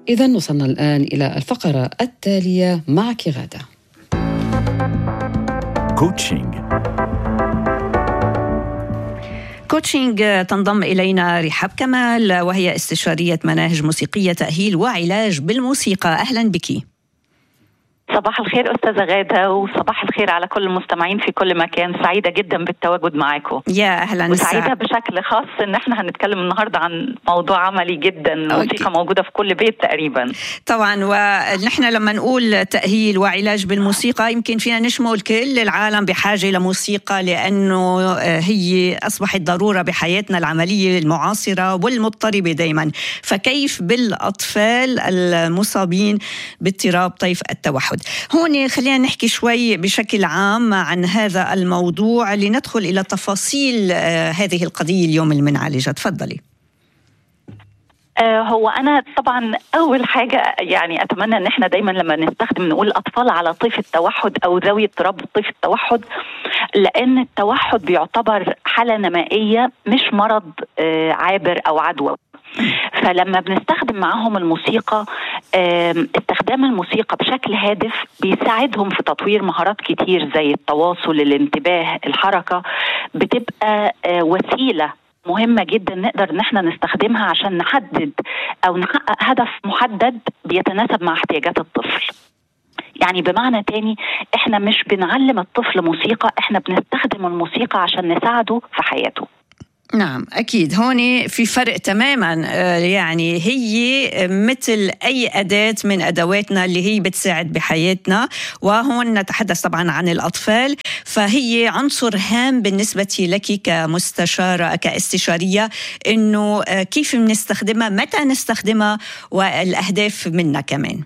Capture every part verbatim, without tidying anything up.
إذن وصلنا الآن إلى الفقرة التالية معك غادة. كوتشينج. كوتشينج تنضم إلينا رحاب كمال، وهي استشارية مناهج موسيقية تأهيل وعلاج بالموسيقى. أهلا بك. صباح الخير أستاذة غادة، وصباح الخير على كل المستمعين في كل مكان. سعيدة جدا بالتواجد معاكم. يا أهلا. وسعيدة بشكل خاص إن احنا هنتكلم النهاردة عن موضوع عملي جدا. الموسيقى موجودة في كل بيت تقريبا. طبعا، ونحن لما نقول تأهيل وعلاج بالموسيقى يمكن فينا نشمل كل العالم بحاجة لموسيقى، لأنه هي أصبحت ضرورة بحياتنا العملية المعاصرة والمضطربة دايما. فكيف بالأطفال المصابين باضطراب طيف التوحد؟ هون خلينا نحكي شوي بشكل عام عن هذا الموضوع لندخل إلى تفاصيل هذه القضية اليوم المنعالجة. تفضلي. هو أنا طبعا أول حاجة يعني أتمنى أن احنا دايما لما نستخدم نقول أطفال على طيف التوحد أو ذوي اضطراب طيف التوحد، لأن التوحد بيعتبر حالة نمائية مش مرض عابر أو عدوى. فلما بنستخدم معهم الموسيقى، استخدام الموسيقى بشكل هادف بيساعدهم في تطوير مهارات كتير زي التواصل، الانتباه، الحركة. بتبقى وسيلة مهمة جدا نقدر ان احنا نستخدمها عشان نحدد او نحقق هدف محدد بيتناسب مع احتياجات الطفل. يعني بمعنى تاني، احنا مش بنعلم الطفل موسيقى، احنا بنستخدم الموسيقى عشان نساعده في حياته. نعم أكيد، هون في فرق تماما. يعني هي مثل أي أداة من أدواتنا اللي هي بتساعد بحياتنا، وهون نتحدث طبعا عن الأطفال. فهي عنصر هام بالنسبة لك كمستشارة كاستشارية، إنه كيف بنستخدمها، متى نستخدمها، والأهداف منا كمان.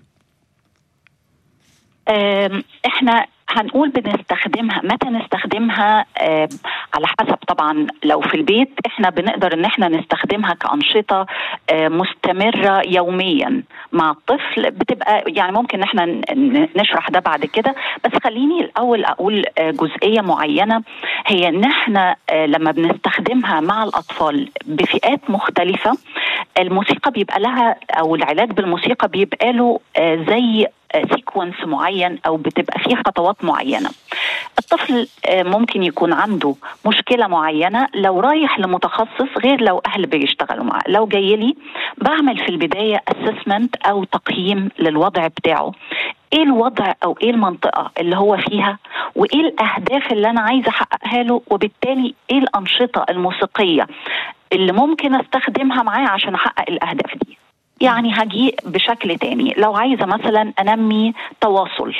إحنا هنقول بنستخدمها متى نستخدمها، آه على حسب. طبعا لو في البيت احنا بنقدر ان احنا نستخدمها كأنشطة آه مستمرة يوميا مع الطفل، بتبقى يعني ممكن ان احنا نشرح ده بعد كده. بس خليني الاول اقول آه جزئية معينة، هي ان احنا آه لما بنستخدمها مع الاطفال بفئات مختلفة، الموسيقى بيبقى لها او العلاج بالموسيقى بيبقى له آه زي سيكونس معين أو بتبقى فيه خطوات معينة. الطفل ممكن يكون عنده مشكلة معينة، لو رايح لمتخصص غير لو أهل بيشتغلوا معه. لو جاي لي بعمل في البداية أسسمنت أو تقييم للوضع بتاعه، ايه الوضع او ايه المنطقة اللي هو فيها، وايه الاهداف اللي انا عايزة احققها له، وبالتالي ايه الانشطة الموسيقية اللي ممكن استخدمها معاه عشان احقق الاهداف دي. يعني هجي بشكل تاني، لو عايزة مثلا أنمي تواصل،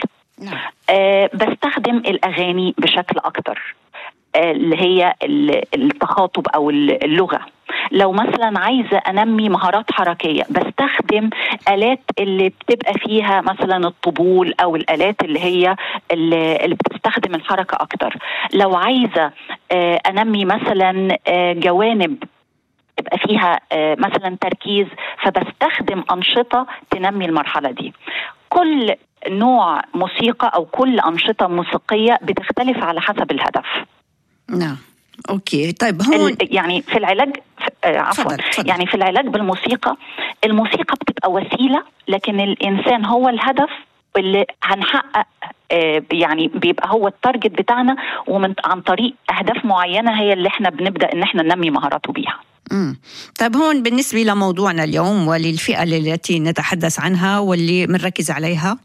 أه بستخدم الأغاني بشكل أكتر، أه اللي هي التخاطب أو اللغة. لو مثلا عايزة أنمي مهارات حركية، بستخدم آلات اللي بتبقى فيها مثلا الطبول أو الآلات اللي هي اللي بتستخدم الحركة أكتر. لو عايزة أه أنمي مثلا أه جوانب يبقى فيها مثلا تركيز، فبستخدم أنشطة تنمي المرحلة دي. كل نوع موسيقى أو كل أنشطة موسيقية بتختلف على حسب الهدف. نعم أوكي. طيب هون يعني في العلاج آه عفوا فضل. فضل. يعني في العلاج بالموسيقى، الموسيقى بتبقى وسيلة، لكن الإنسان هو الهدف اللي هنحقق. آه يعني بيبقى هو التارجت بتاعنا، ومن عن طريق أهداف معينة هي اللي احنا بنبدأ إن احنا ننمي مهاراته بيها. امم طيب هون بالنسبة لموضوعنا اليوم وللفئة التي نتحدث عنها واللي بنركز عليها،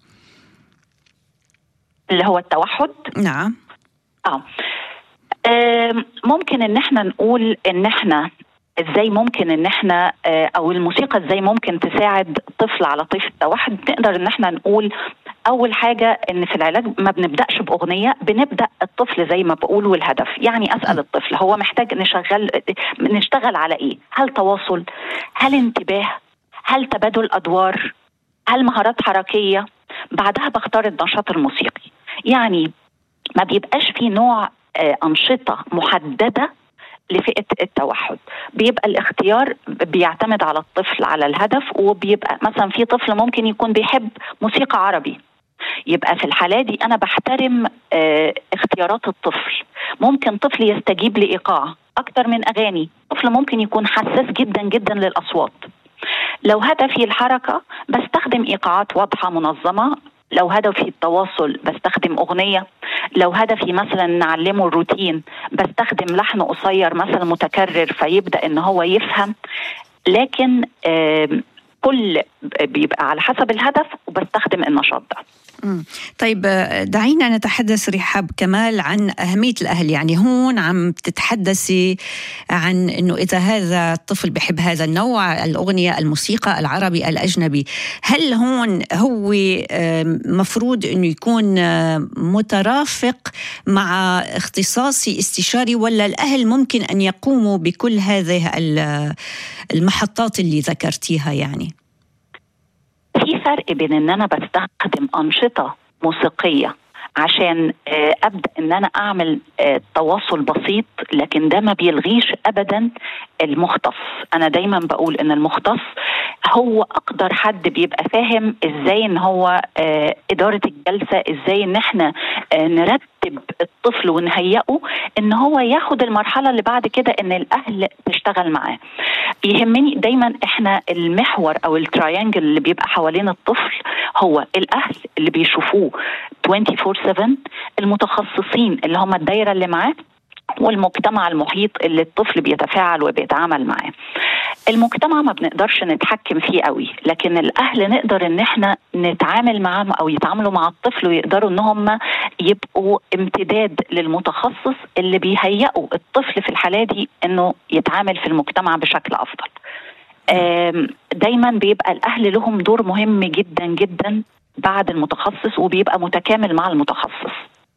اللي هو التوحد. نعم. آه. آه ممكن ان احنا نقول ان احنا ازاي ممكن ان احنا آه او الموسيقى ازاي ممكن تساعد طفل على طيف التوحد. نقدر ان احنا نقول اول حاجة ان في العلاج ما بنبدأش باغنية، بنبدأ الطفل زي ما بقول والهدف. يعني اسأل الطفل هو محتاج نشغل نشتغل على ايه؟ هل تواصل؟ هل انتباه؟ هل تبادل ادوار؟ هل مهارات حركية؟ بعدها بختار النشاط الموسيقي. يعني ما بيبقاش في نوع أنشطة محددة لفئة التوحد، بيبقى الاختيار بيعتمد على الطفل على الهدف. وبيبقى مثلا في طفل ممكن يكون بيحب موسيقى عربي، يبقى في الحالة دي أنا بحترم اه اختيارات الطفل. ممكن طفل يستجيب لإيقاع أكتر من أغاني، طفل ممكن يكون حساس جدا جدا للأصوات. لو هدفي الحركة بستخدم إيقاعات واضحة منظمة، لو هدفي التواصل بستخدم أغنية، لو هدفي مثلا نعلمه الروتين بستخدم لحن قصير مثلا متكرر فيبدأ إن هو يفهم. لكن كل بيبقى على حسب الهدف وبستخدم النشاط ده. طيب دعينا نتحدث رحاب كمال عن أهمية الأهل. يعني هون عم تتحدثي عن أنه إذا هذا الطفل بحب هذا النوع الأغنية الموسيقى العربي الأجنبي، هل هون هو مفروض أنه يكون مترافق مع اختصاصي استشاري، ولا الأهل ممكن أن يقوموا بكل هذه المحطات اللي ذكرتيها؟ يعني في فرق بين ان انا بستخدم انشطة موسيقية عشان ابدا ان انا اعمل تواصل بسيط، لكن ده ما بيلغيش ابدا المختص. انا دايما بقول ان المختص هو اقدر حد بيبقى فاهم ازاي ان هو ادارة الجلسة، ازاي ان احنا نرتب الطفل ونهيئه ان هو ياخد المرحلة اللي بعد كده ان الاهل تشتغل معاه. يهمني دايما احنا المحور او التراينجل اللي بيبقى حوالين الطفل هو الاهل اللي بيشوفوه أربعة وعشرين سبعة، المتخصصين اللي هم الدايرة اللي معاه، والمجتمع المحيط اللي الطفل بيتفاعل وبيتعامل معاه. المجتمع ما بنقدرش نتحكم فيه قوي، لكن الأهل نقدر ان احنا نتعامل معهم او يتعاملوا مع الطفل ويقدروا ان هم يبقوا امتداد للمتخصص اللي بيهيئوا الطفل في الحالة دي انه يتعامل في المجتمع بشكل افضل. دايما بيبقى الأهل لهم دور مهم جدا جدا بعد المتخصص، وبيبقى متكامل مع المتخصص.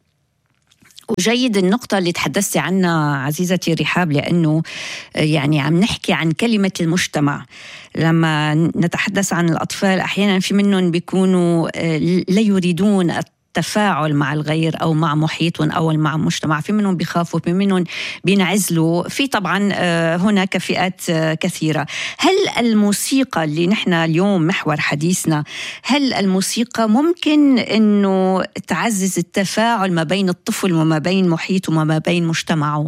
وجيد النقطة اللي تحدثتي عنها عزيزتي رحاب، لأنه يعني عم نحكي عن كلمة المجتمع. لما نتحدث عن الأطفال أحيانا في منهم بيكونوا لا يريدون التفاعل مع الغير أو مع محيطهم أو مع مجتمع، في منهم بيخافوا، في منهم بينعزلوا، في طبعا هناك فئات كثيرة. هل الموسيقى اللي نحن اليوم محور حديثنا، هل الموسيقى ممكن أنه تعزز التفاعل ما بين الطفل وما بين محيطه وما بين مجتمعه؟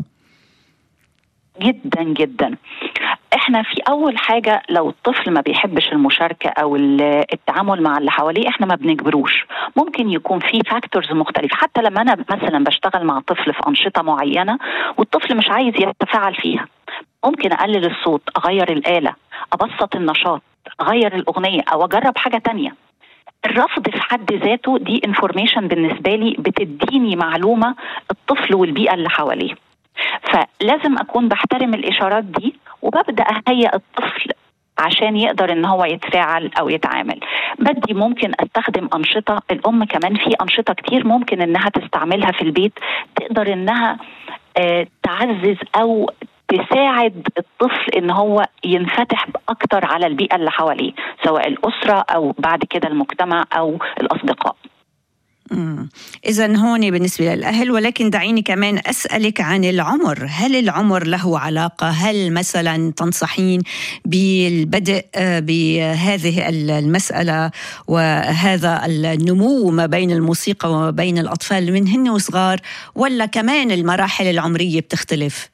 جدا جدا. احنا في اول حاجة لو الطفل ما بيحبش المشاركة او التعامل مع اللي حواليه احنا ما بنجبروش. ممكن يكون في فاكتورز مختلفة. حتى لما انا مثلا بشتغل مع طفل في انشطة معينة والطفل مش عايز يتفاعل فيها، ممكن اقلل الصوت، اغير الآلة، ابسط النشاط، اغير الاغنية، او اجرب حاجة تانية. الرفض في حد ذاته دي انفورميشن بالنسبة لي، بتديني معلومة الطفل والبيئة اللي حواليه. فلازم أكون بحترم الإشارات دي وببدأ أهيئ الطفل عشان يقدر إن هو يتفاعل أو يتعامل. بدي ممكن أستخدم أنشطة. الأم كمان في أنشطة كتير ممكن إنها تستعملها في البيت، تقدر إنها آه تعزز أو تساعد الطفل إن هو ينفتح أكتر على البيئة اللي حواليه، سواء الأسرة أو بعد كده المجتمع أو الأصدقاء. إذن هون بالنسبة للأهل. ولكن دعيني كمان أسألك عن العمر. هل العمر له علاقة؟ هل مثلا تنصحين بالبدء بهذه المسألة وهذا النمو ما بين الموسيقى وما بين الأطفال من هن وصغار، ولا كمان المراحل العمرية بتختلف؟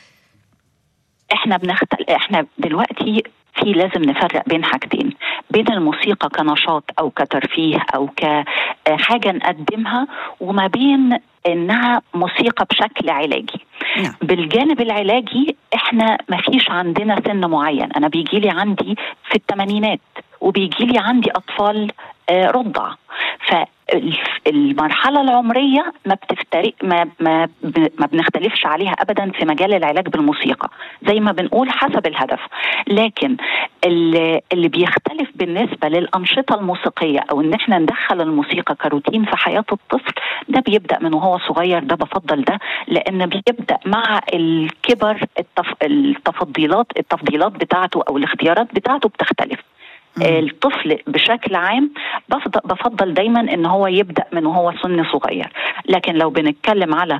احنا بنختلف. احنا دلوقتي في لازم نفرق بين حاجتين، بين الموسيقى كنشاط أو كترفيه أو كحاجة نقدمها، وما بين إنها موسيقى بشكل علاجي. نعم. بالجانب العلاجي إحنا ما فيش عندنا سن معين. أنا بيجيلي عندي في الثمانينات وبيجيلي عندي أطفال رضع. فالمرحلة العمرية ما بتفترق ما ما ما بنختلفش عليها أبدا في مجال العلاج بالموسيقى، زي ما بنقول حسب الهدف. لكن اللي بيختلف بالنسبة للأنشطة الموسيقية أو إن إحنا ندخل الموسيقى كروتين في حياة الطفل، ده بيبدأ من وهو صغير. ده بفضل ده لأن بيبدأ مع الكبر التف... التفضيلات التفضيلات بتاعته أو الاختيارات بتاعته بتختلف. الطفل بشكل عام بفضل, بفضل دايما ان هو يبدأ من وهو سن صغير. لكن لو بنتكلم على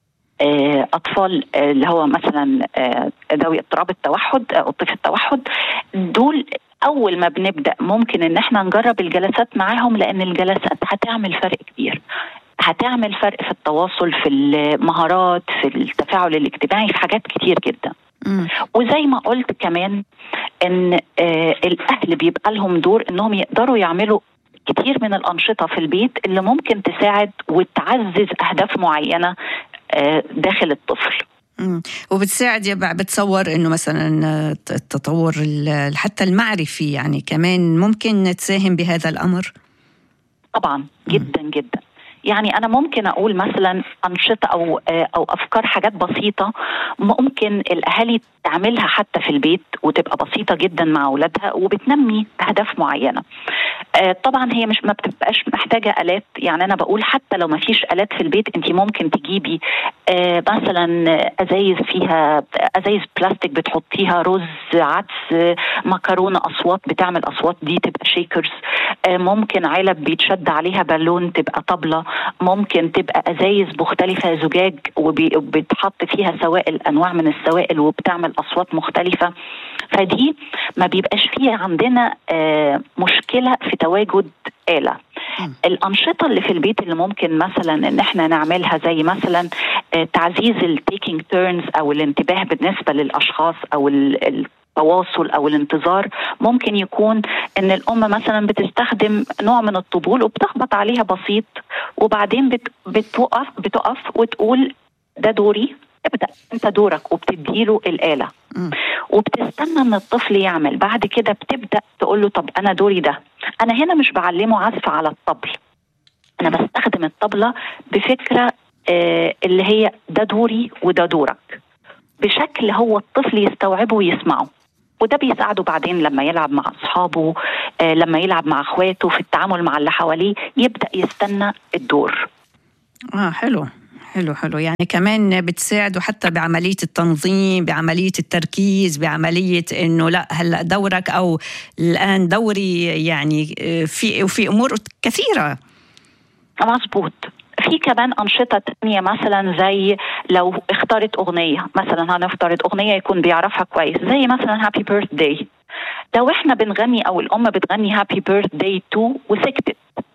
اطفال اللي هو مثلا ذوي اضطراب التوحد او طفل التوحد، دول اول ما بنبدأ ممكن ان احنا نجرب الجلسات معاهم، لان الجلسات هتعمل فرق كبير، هتعمل فرق في التواصل، في المهارات، في التفاعل الاجتماعي، في حاجات كتير جدا. م. وزي ما قلت كمان ان آه الاهل بيبقى لهم دور انهم يقدروا يعملوا كتير من الأنشطة في البيت اللي ممكن تساعد وتعزز أهداف معينة آه داخل الطفل. مم. وبتساعد يبقى بتصور انه مثلا التطور حتى المعرفي يعني كمان ممكن تساهم بهذا الامر. طبعا جدا مم. جدا. يعني أنا ممكن أقول مثلا أنشطة أو أو أفكار حاجات بسيطة ممكن الأهالي تعملها حتى في البيت وتبقى بسيطة جدا مع أولادها وبتنمي أهداف معينة. طبعا هي مش ما بتبقاش محتاجة آلات، يعني أنا بقول حتى لو ما فيش آلات في البيت أنت ممكن تجيبي مثلا أزايز فيها أزايز بلاستيك بتحطيها رز عدس مكرونة أصوات بتعمل أصوات، دي تبقى شيكرز. ممكن علب بيتشد عليها بالون تبقى طبلة. ممكن تبقى أزايز مختلفة زجاج وبتحط فيها سوائل أنواع من السوائل وبتعمل أصوات مختلفة. فدي ما بيبقاش فيها عندنا مشكلة في تواجد آلة. الأنشطة اللي في البيت اللي ممكن مثلا إن احنا نعملها زي مثلا تعزيز التيكينج تيرنز أو الانتباه بالنسبة للأشخاص أو التواصل أو الانتظار. ممكن يكون إن الأم مثلا بتستخدم نوع من الطبول وبتخبط عليها بسيط وبعدين بت بتوقف بتقف وتقول ده دوري، ابدأ انت دورك، وبتديله الآلة م. وبتستنى ان الطفل يعمل. بعد كده بتبدأ تقول له طب انا دوري ده. انا هنا مش بعلمه عزف على الطبل، انا بستخدم الطبلة بفكرة آه اللي هي ده دوري وده دورك، بشكل هو الطفل يستوعبه ويسمعه. وده بيساعده بعدين لما يلعب مع أصحابه، آه لما يلعب مع أخواته، في التعامل مع اللي حواليه يبدأ يستنى الدور. آه حلو حلو حلو يعني كمان بتساعده حتى بعملية التنظيم، بعملية التركيز، بعملية إنه لا هلأ دورك أو الآن دوري، يعني في وفي أمور كثيرة. مظبوط. في كمان أنشطة تانية مثلا زي لو اختارت أغنية، مثلا هنفترض أغنية يكون بيعرفها كويس زي مثلا هابي بيرث داي. لو احنا بنغني أو الأم بتغني هابي بيرث داي تو وسكتت،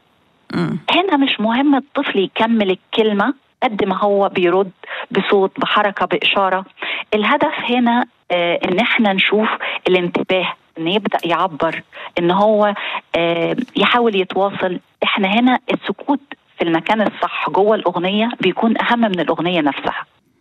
م. هنا مش مهم الطفل يكمل الكلمة قد ما هو بيرد بصوت بحركة بإشارة. الهدف هنا آه إن احنا نشوف الانتباه، إن يبدأ يعبر، إن هو آه يحاول يتواصل. احنا هنا السكوت في المكان الصح جوه الأغنية بيكون أهم من الأغنية نفسها.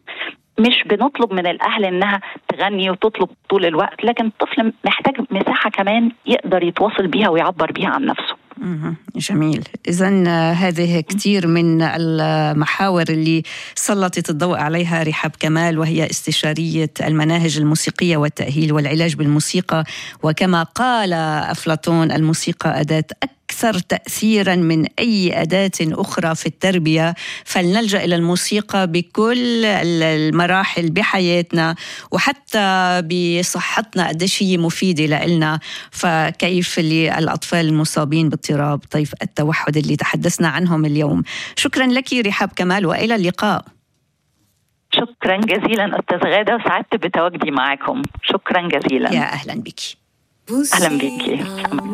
مش بنطلب من الأهل إنها تغني وتطلب طول الوقت، لكن الطفل محتاج مساحة كمان يقدر يتواصل بيها ويعبر بيها عن نفسه. جميل. إذن هذه كثير من المحاور اللي سلطت الضوء عليها رحاب كمال، وهي استشارية المناهج الموسيقية والتأهيل والعلاج بالموسيقى. وكما قال أفلاطون الموسيقى أداة أكثر تأثيرا من أي أداة أخرى في التربية، فلنلجأ إلى الموسيقى بكل المراحل بحياتنا وحتى بصحتنا قديش هي مفيدة لنا. فكيف للأطفال المصابين باضطراب طيف التوحد اللي تحدثنا عنهم اليوم. شكرا لك رحاب كمال وإلى اللقاء. شكرا جزيلا أستاذ غادة، وسعدت بتواجدي معكم. شكرا جزيلا. يا أهلا بك. أهلا بك.